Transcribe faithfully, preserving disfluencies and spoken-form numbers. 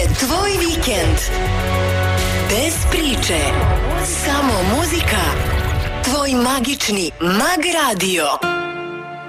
tvoj vikend. Bez priče, samo muzika. Tvoj magični Mag Radio.